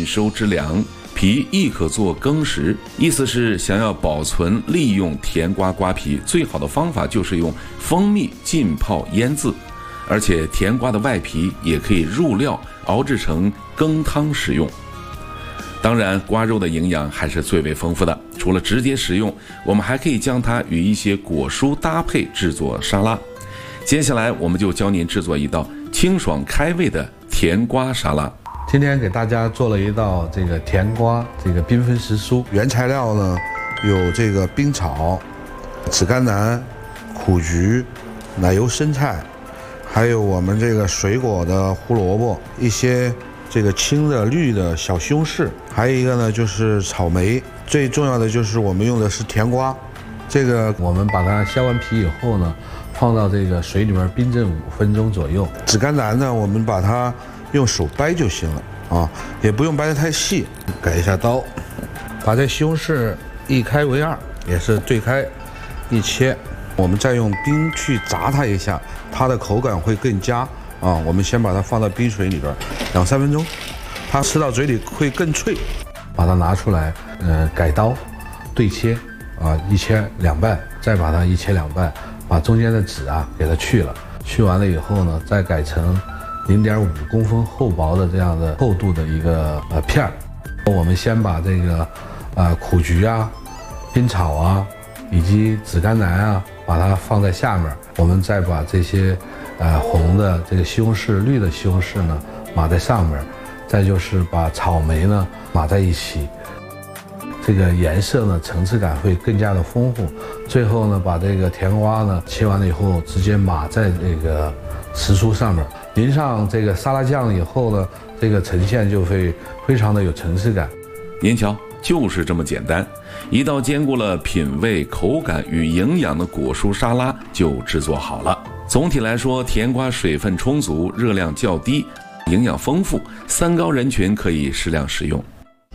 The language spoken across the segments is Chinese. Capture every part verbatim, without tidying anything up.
收之良，皮亦可做羹食。意思是想要保存利用甜瓜瓜皮，最好的方法就是用蜂蜜浸泡腌制，而且甜瓜的外皮也可以入料熬制成羹汤食用。当然，瓜肉的营养还是最为丰富的，除了直接食用，我们还可以将它与一些果蔬搭配制作沙拉。接下来我们就教您制作一道清爽开胃的甜瓜沙拉。 今天给大家做了一道这个甜瓜这个缤纷时蔬， 原材料呢有这个冰草、紫甘蓝、苦菊、奶油生菜，还有我们这个水果的胡萝卜，一些这个青的绿的小西红柿，还有一个呢就是草莓，最重要的就是我们用的是甜瓜。这个我们把它削完皮以后呢，放到这个水里面冰镇五分钟左右。 紫甘蓝呢，我们把它用手掰就行了啊，也不用掰得太细。改一下刀，把这西红柿一开为二，也是对开一切。我们再用冰去炸它一下，它的口感会更佳啊。我们先把它放到冰水里边两三分钟，它吃到嘴里会更脆。 把它拿出来，呃，改刀对切啊，一切两半，再把它一切两半，把中间的籽啊给它去了。去完了以后呢，再改成零点五公分厚薄的这样的厚度的一个呃片儿。我们先把这个呃苦菊啊、冰草啊以及紫甘蓝啊，把它放在下面。我们再把这些呃红的这个西红柿、绿的西红柿呢码在上面，再就是把草莓呢码在一起。这个颜色呢层次感会更加的丰富。最后呢，把这个甜瓜呢切完了以后，直接码在这个时蔬上面，淋上这个沙拉酱以后呢，这个呈现就会非常的有层次感。 您瞧，就是这么简单，一道兼顾了品味、口感与营养的果蔬沙拉就制作好了。总体来说，甜瓜水分充足，热量较低，营养丰富，三高人群可以适量食用。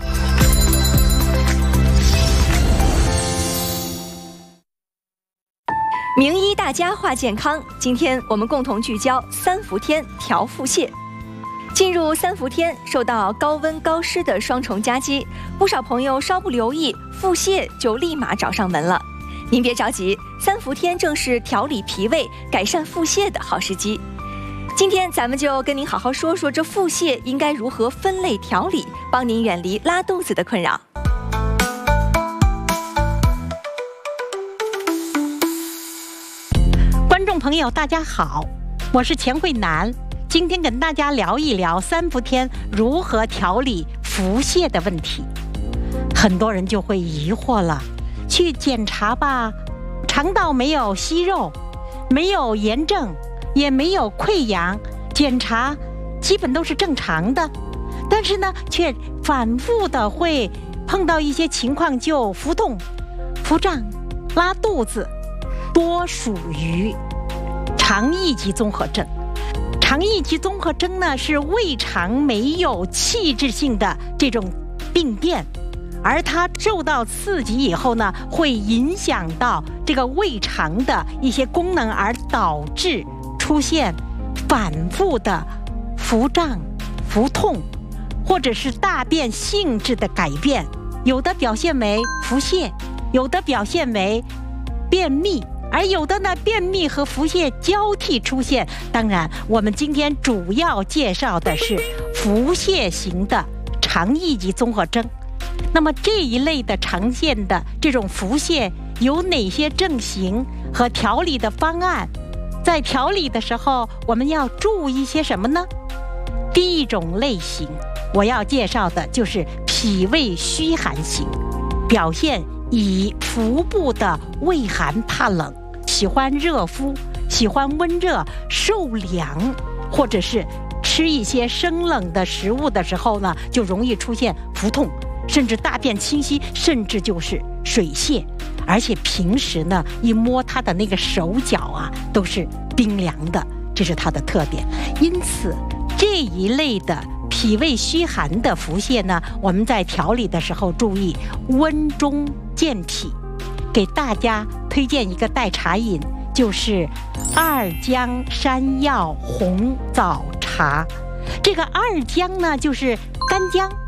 名医大家话健康，今天我们共同聚焦三伏天调腹泻。进入三伏天，受到高温高湿的双重夹击，不少朋友稍不留意，腹泻就立马找上门了。您别着急，三伏天正是调理脾胃、改善腹泻的好时机。今天咱们就跟您好好说说这腹泻应该如何分类调理，帮您远离拉肚子的困扰。 观众朋友大家好，我是钱慧楠，今天跟大家聊一聊三伏天如何调理腹泻的问题。很多人就会疑惑了，去检查吧，肠道没有息肉，没有炎症，也没有溃疡，检查基本都是正常的，但是呢却反复的会碰到一些情况，就腹痛、腹胀、拉肚子，多属于肠易激综合征。肠易激综合征呢，是胃肠没有器质性的这种病变，而它受到刺激以后呢，会影响到这个胃肠的一些功能，而导致出现反复的腹胀、腹痛，或者是大便性质的改变，有的表现为腹泻，有的表现为便秘，而有的呢，便秘和腹泻交替出现。当然，我们今天主要介绍的是腹泻型的肠易激综合征。那么这一类的常见的这种腹泻有哪些症型和调理的方案？在调理的时候，我们要注意些什么呢？第一种类型，我要介绍的就是脾胃虚寒型，表现以腹部的畏寒怕冷，喜欢热敷，喜欢温热受凉，或者是吃一些生冷的食物的时候呢，就容易出现腹痛，甚至大便清晰，甚至就是水泻。而且平时呢，一摸他的那个手脚啊，都是冰凉的，这是它的特点。因此这一类的脾胃虚寒的腹泻呢，我们在调理的时候注意温中健脾。给大家推荐一个代茶饮，就是二姜山药红枣茶。这个二姜呢，就是干姜，